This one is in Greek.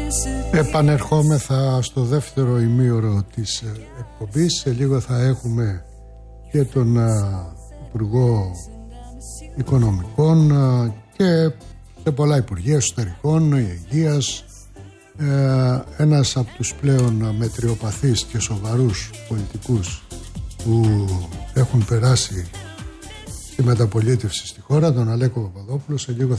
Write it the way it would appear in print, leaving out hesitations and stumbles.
Επανερχόμεθα στο δεύτερο ημίωρο της εκπομπής. Σε λίγο θα έχουμε και τον Υπουργό Οικονομικών και σε πολλά υπουργεία, εσωτερικών, υγείας, ένας από τους πλέον μετριοπαθείς και σοβαρούς πολιτικούς που έχουν περάσει τη μεταπολίτευση στη χώρα, τον Αλέκο Παπαδόπουλο. Σε λίγο